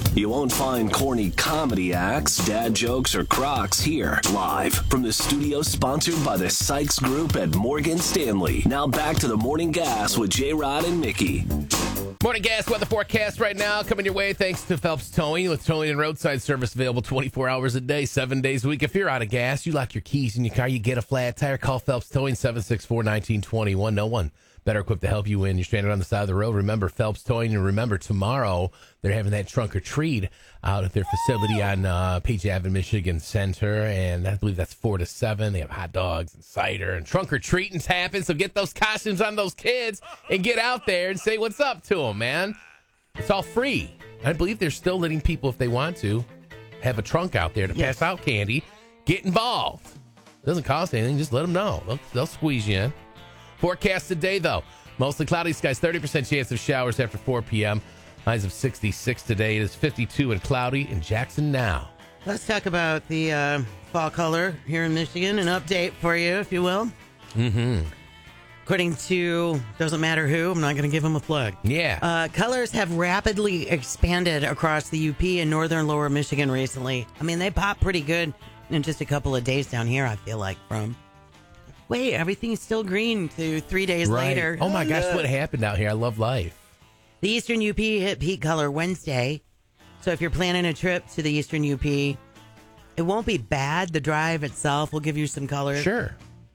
You won't find corny comedy acts, dad jokes, or crocs here. Live from the studio sponsored by the Sykes Group at Morgan Stanley. Now back to the Morning Gas with J-Rod and Mickey. Morning Gas weather forecast right now coming your way thanks to Phelps Towing with towing and roadside service available 24 hours a day, 7 days a week. If you're out of gas, you lock your keys in your car, you get a flat tire, call Phelps Towing 764-1921. No one better equipped to help you when you're stranded on the side of the road. Remember Phelps Towing, and remember tomorrow they're having that trunk or treat out at their facility on Page Avenue, Michigan Center, and I believe that's 4 to 7. They have hot dogs and cider, and trunk or treating's happen. So get those costumes on those kids and get out there and say what's up to them, man. It's all free. I believe they're still letting people, if they want to, have a trunk out there to pass out candy. Get involved. It doesn't cost anything. Just let them know. They'll squeeze you in. Forecast today, though. Mostly cloudy skies, 30% chance of showers after 4 p.m. Highs of 66 today. It is 52 and cloudy in Jackson now. Let's talk about the fall color here in Michigan. An update for you, if you will. Mm-hmm. According to doesn't matter who, I'm not going to give them a plug. Yeah. Colors have rapidly expanded across the UP and northern lower Michigan recently. I mean, they popped pretty good in just a couple of days down here, I feel like, from... Wait, everything's still green to 3 days later. Oh, my gosh, what happened out here? I love life. The Eastern UP hit peak color Wednesday. So if you're planning a trip to the Eastern UP, it won't be bad. The drive itself will give you some color. Sure.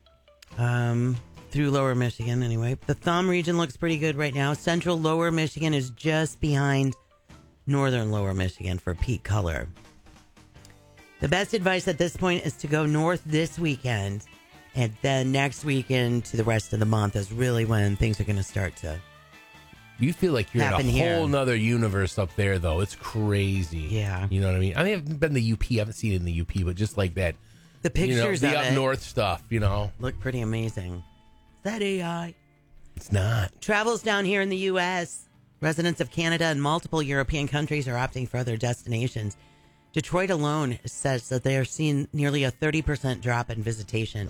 Through lower Michigan, anyway. The thumb region looks pretty good right now. Central lower Michigan is just behind northern lower Michigan for peak color. The best advice at this point is to go north this weekend. And then next weekend to the rest of the month is really when things are going to start to You feel like you're in happen a here. whole nother universe up there, though. It's crazy. Yeah. You know what I mean? I haven't been to the UP. I haven't seen it in the UP, but just like that. The pictures the of up it north stuff, look pretty amazing. Is that AI? It's not. Travels down here in the U.S. Residents of Canada and multiple European countries are opting for other destinations. Detroit alone says that they are seeing nearly a 30% drop in visitation.